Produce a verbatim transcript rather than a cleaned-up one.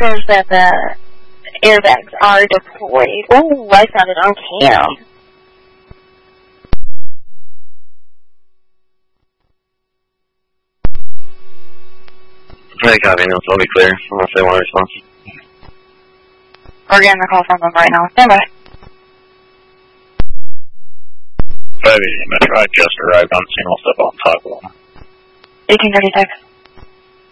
says that the airbags are deployed. Oh, I found it on cam. Hey, copy, no, so I'll be clear unless they want a response. We're getting a call from them right now. Stand by. five eighty Metro, I just arrived on scene. I'll step on top of them. eighteen thirty-six.